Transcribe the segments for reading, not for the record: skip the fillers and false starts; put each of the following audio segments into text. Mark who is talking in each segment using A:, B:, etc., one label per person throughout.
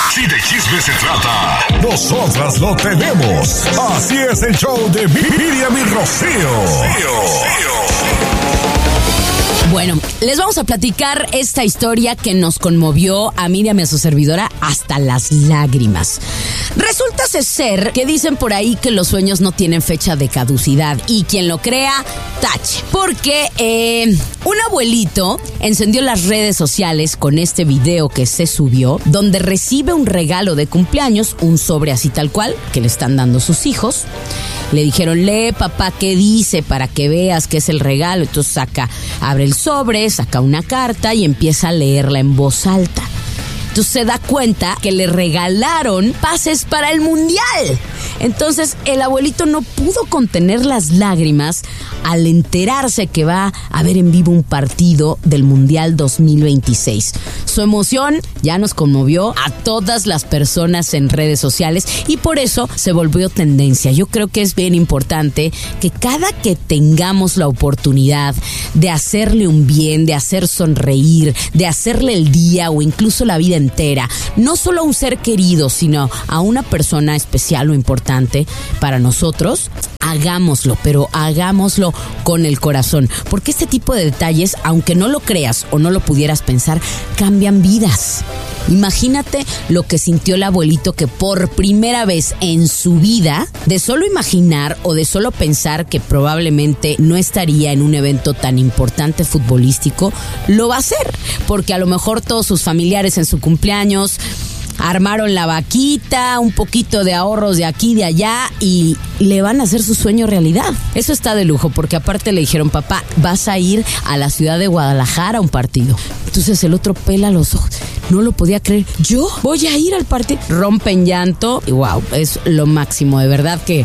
A: Si de chisme se trata, nosotras lo tenemos. Así es el show de Miriam y Rocío.
B: Bueno, les vamos a platicar esta historia que nos conmovió a Miriam y a su servidora hasta las lágrimas. Resulta ser que dicen por ahí que los sueños no tienen fecha de caducidad y quien lo crea, tache. Porque un abuelito encendió las redes sociales con este video que se subió, donde recibe un regalo de cumpleaños, un sobre así tal cual, que le están dando sus hijos. Le dijeron, lee papá qué dice para que veas qué es el regalo. Entonces abre el sobre, saca una carta y empieza a leerla en voz alta. Entonces se da cuenta que le regalaron pases para el mundial. Entonces el abuelito no pudo contener las lágrimas al enterarse que va a ver en vivo un partido del Mundial 2026. Su emoción ya nos conmovió a todas las personas en redes sociales y por eso se volvió tendencia. Yo creo que es bien importante que cada que tengamos la oportunidad de hacerle un bien, de hacer sonreír, de hacerle el día o incluso la vida entera, no solo a un ser querido, sino a una persona especial o importante para nosotros, hagámoslo, pero hagámoslo con el corazón, porque este tipo de detalles, aunque no lo creas o no lo pudieras pensar, cambian vidas. Imagínate lo que sintió el abuelito que por primera vez en su vida, de solo imaginar o de solo pensar que probablemente no estaría en un evento tan importante futbolístico, lo va a hacer, porque a lo mejor todos sus familiares en su cumpleaños armaron la vaquita, un poquito de ahorros de aquí y de allá y le van a hacer su sueño realidad. Eso está de lujo porque aparte le dijeron, papá, vas a ir a la ciudad de Guadalajara a un partido. Entonces el otro pela los ojos. No lo podía creer. ¿Yo voy a ir al partido? Rompe en llanto y wow, es lo máximo. De verdad que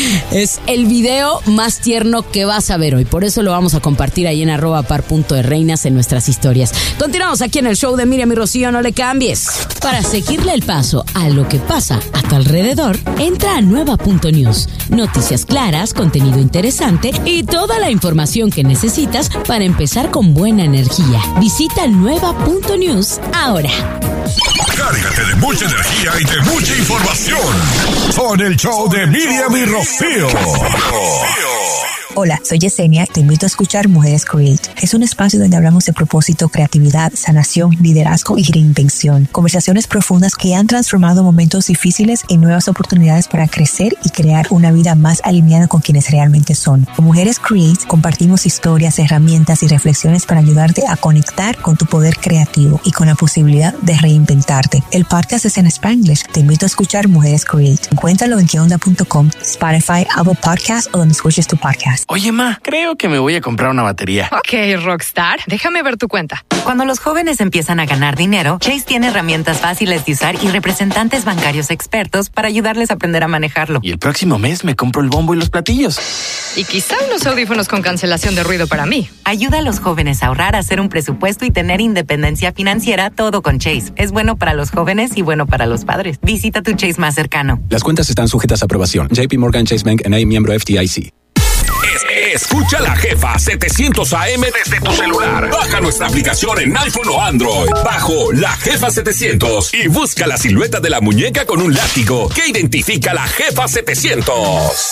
B: es el video más tierno que vas a ver hoy. Por eso lo vamos a compartir ahí en @par.de-reinas en nuestras historias. Continuamos aquí en el show de Miriam y Rocío. No le cambies. Para seguirle el paso a lo que pasa a tu alrededor, entra a nueva.news. Noticias claras, contenido interesante y toda la información que necesitas para empezar con buena energía. Visita nueva.news ahora.
A: Cárgate de mucha energía y de mucha información con el show de Miriam y Rocío.
C: Hola, soy Yesenia. Te invito a escuchar Mujeres Create. Es un espacio donde hablamos de propósito, creatividad, sanación, liderazgo y reinvención. Conversaciones profundas que han transformado momentos difíciles en nuevas oportunidades para crecer y crear una vida más alineada con quienes realmente son. Con Mujeres Create compartimos historias, herramientas y reflexiones para ayudarte a conectar con tu poder creativo y con la posibilidad de reinventarte. El podcast es en Spanglish. Te invito a escuchar Mujeres Create. Encuéntralo en queonda.com, Spotify, Apple Podcasts o donde escuches tu podcast.
D: Oye, ma, creo que me voy a comprar una batería.
E: Ok, Rockstar, déjame ver tu cuenta.
F: Cuando los jóvenes empiezan a ganar dinero, Chase tiene herramientas fáciles de usar y representantes bancarios expertos para ayudarles a aprender a manejarlo.
D: Y el próximo mes me compro el bombo y los platillos.
E: Y quizá unos audífonos con cancelación de ruido para mí.
F: Ayuda a los jóvenes a ahorrar, a hacer un presupuesto y tener independencia financiera, todo con Chase. Es bueno para los jóvenes y bueno para los padres. Visita tu Chase más cercano.
G: Las cuentas están sujetas a aprobación. JP Morgan Chase Bank N.A., miembro FDIC.
A: Escucha la Jefa 700 AM desde tu celular. Baja nuestra aplicación en iPhone o Android. Bajo La Jefa 700 y busca la silueta de la muñeca con un látigo que identifica la Jefa 700.